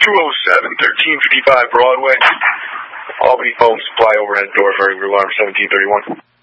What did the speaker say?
1355 Broadway. Albany Foam Supply overhead door, very alarm 1731.